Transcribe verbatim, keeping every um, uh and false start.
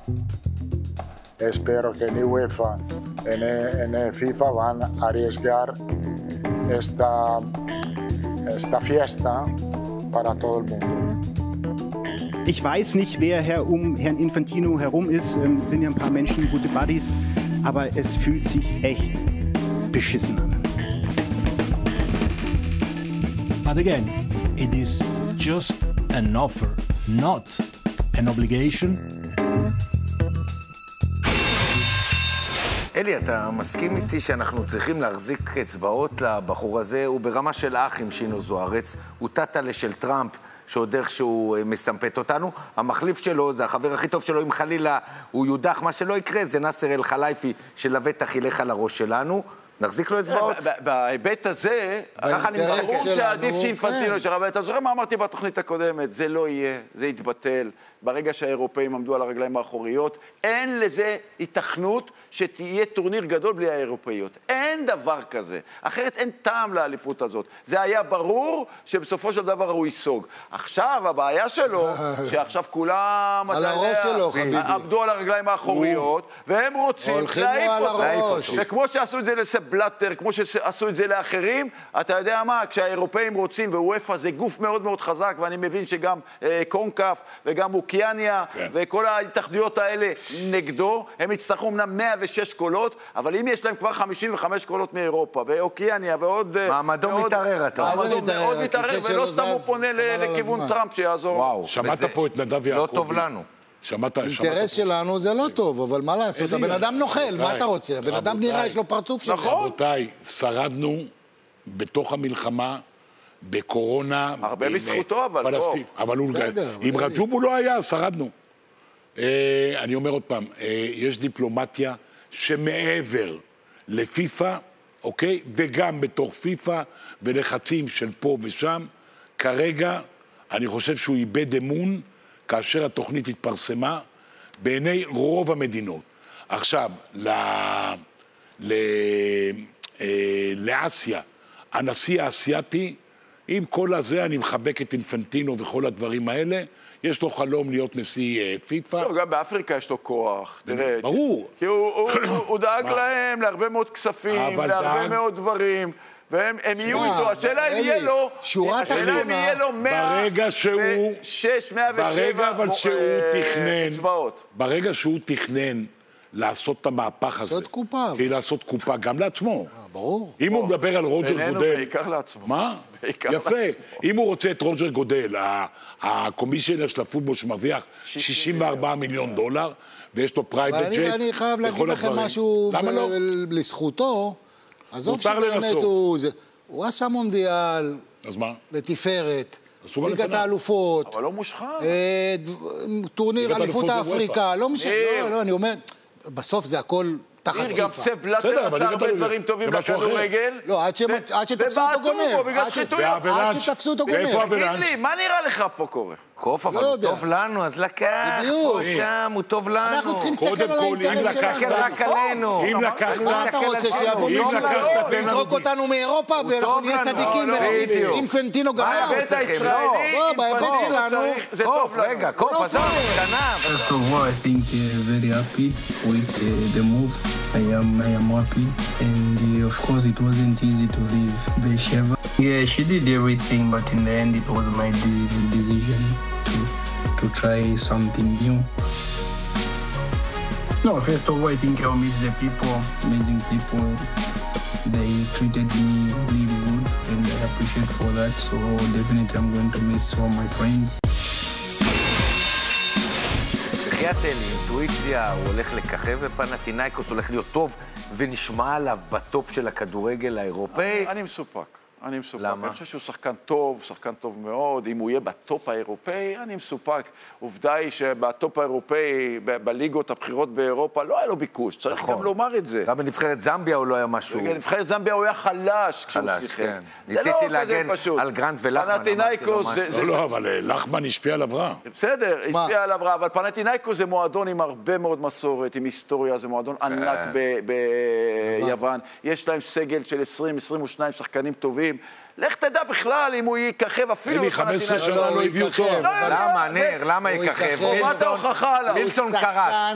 Espero que ni UEFA ni, ni FIFA van a arriesgar esta, esta fiesta para todo el mundo. Ich weiß nicht, wer Herr um Herrn Infantino herum ist. Ähm, sind ja ein paar Menschen, gute Buddies. Aber es fühlt sich echt beschissen an. But again, it is just an offer, not an obligation. אלי, אתה מסכים איתי שאנחנו צריכים להחזיק אצבעות לבחור הזה? הוא ברמה של אח עם שינו זוארץ, הוא טאטלה של טראמפ, שעוד איך שהוא מסמפת אותנו. המחליף שלו, זה החבר הכי טוב שלו, אם חלילה הוא יודח, מה שלא יקרה, זה נאסר אל-חלייפי, שלבטח ילך על הראש שלנו. נחזיק לו אצבעות? בהיבט הזה, ככה אני ברור שעדיף שאינפנטינו שרבה. אתה זוכר מה אמרתי בתוכנית הקודמת? זה לא יהיה, זה יתבטל. ברגע שהאירופאים עמדו על הרגליים האחוריות, אין לזה התכנות שתהיה טורניר גדול בלי האירופאיות. אין דבר כזה. אחרת אין טעם לאליפות הזאת. זה היה ברור שבסופו של דבר הוא ייסוג. עכשיו, הבעיה שלו, שעכשיו כולם, על הראש שלו, חביבי. עמדו על הרגליים האחוריות, והם רוצים להעיף אותו. וכמו שעשו את זה לסבלטר, כמו שעשו את זה לאחרים, אתה יודע מה, כשהאירופאים רוצים, ואופה זה גוף מאוד מאוד חזק, ואני מבין שגם קונקף וגם אוקיאניה וכל ההתאחדויות האלה נגדו, הם יצטרכו אמנם מאה ושש קולות, אבל אם יש להם כבר חמישים וחמש קולות מאירופה, ואוקיאניה ועוד... מעמדו מתערער, אתה. מעמדו מאוד מתערער, ולא סתם הוא פונה לכיוון טראמפ שיעזור. וואו. שמעת פה את נדב יעקבי. לא טוב לנו. אינטרס שלנו זה לא טוב, אבל מה לעשות? הבן אדם נוכל, מה אתה רוצה? הבן אדם נראה, יש לו פרצוף שלו. רבותיי, שרדנו בתוך המלחמה, בקורונה... הרבה בזכותו, אבל טוב. אבל אם רג'וב הוא לא היה, שרדנו. אני אומר עוד פעם, יש דיפלומטיה שמעבר לפיפה, אוקיי? וגם בתוך פיפה, ולחצים של פה ושם, כרגע אני חושב שהוא איבד אמון, כאשר התוכנית התפרסמה, בעיני רוב המדינות. עכשיו, ל... ל... לאסיה, הנשיא האסייתי, עם כל הזה אני מחבק את אינפנטינו וכל הדברים האלה, יש לו חלום להיות נשיא פיפה. לא, גם באפריקה יש לו כוח, תראה. ברור. כי הוא דאג להם להרבה מאוד כספים, להרבה מאוד דברים, והם יהיו איתו. השאלה אם יהיה לו, השאלה אם יהיה לו מאה ושש, מאה ושבע אצבעות. ברגע שהוא תכנן לעשות את המהפך הזה. לעשות קופה. כי לעשות קופה גם לעצמו. ברור. אם הוא מדבר על רוג'ר גודל... בינינו בעיקר לעצמו. מה? יפה. אם הוא רוצה את רוג'ר גודל, הקומישיונר של הפוטבול שמרוויח שישים וארבעה מיליון דולר, ויש לו פרייבט ג'ט. אני חייב להגיד לכם משהו לזכותו. עזוב שבאמת הוא... הוא עשה מונדיאל. אז מה? לתפארת. ליגת האלופות. אבל לא מושחת. טורניר אליפות האפריקה. לא משנה, לא, אני אומר, בסוף זה הכל תחת פיפה. גם סבלטר עשה הרבה דברים טובים בכדורגל. לא, עד שתפסו אותו גונב. עד שתפסו אותו גונב. תגיד לי, מה נראה לך פה קורה? קוף, אבל הוא טוב לנו, אז לקח, פה שם, הוא טוב לנו. אנחנו צריכים להסתכל על האינטרס שלנו. להסתכל רק עלינו. אם לקחת... מה אתה רוצה, שיבוא מישהו ויזרוק אותנו מאירופה, ואנחנו נהיה צדיקים, אינפנטינו גמר. בהיבט הישראלי, לא, בהיבט שלנו. זה טוב לנו. רגע, קוף, עזוב, קטנה. First of all, I think uh, very happy with uh, the move. I am, I am happy. And uh, of course, it wasn't easy to leave Beersheba. Yeah, she did everything, but in the end, it was my de- decision. To, to try something new. No, first of all, I think I'll miss the people, amazing people. They treated me really good, and I appreciate for that. So definitely, I'm going to miss all my friends. בחייאת אלי, אינטואיציה, הוא הולך לככב בפנתינייקוס, הוא הולך להיות טוב, ונשמע עליו בטופ של הכדורגל האירופאי. אני מסופק. אני מסופק. למה? אני חושב שהוא שחקן טוב, שחקן טוב מאוד. אם הוא יהיה בטופ האירופאי, אני מסופק. עובדה היא שבטופ האירופאי, בליגות הבחירות באירופה, לא היה לו ביקוש. צריך גם לומר את זה. גם בנבחרת זמביה הוא לא היה משהו... בנבחרת זמביה הוא היה חלש כשהוא שיחק. כן. ניסיתי להגן על גרנט ולחמן. פנתינייקוס זה... לא, אבל לחמן השפיע עליו רע. בסדר, השפיע עליו רע, אבל פנתינייקוס זה מועדון עם הרבה מאוד מסורת, עם היסטוריה, זה מועדון ענק ביוון. יש להם סגל של עשרים עשרים ושניים שחקנים טובים. לך תדע בכלל אם הוא יככב אפילו... אלי, חמש עשרה שנה לא הביאו טוב. למה, נר? למה יככב? חובת ההוכחה עליו. מילסון קרס.